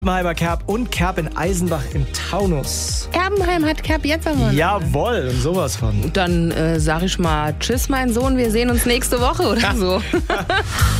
Erbenheimer Kerb und Kerb in Eisenbach im Taunus. Erbenheim hat Kerb jetzt am Wochenende. Jawohl, und sowas von. Dann sag ich mal, tschüss mein Sohn, wir sehen uns nächste Woche oder so.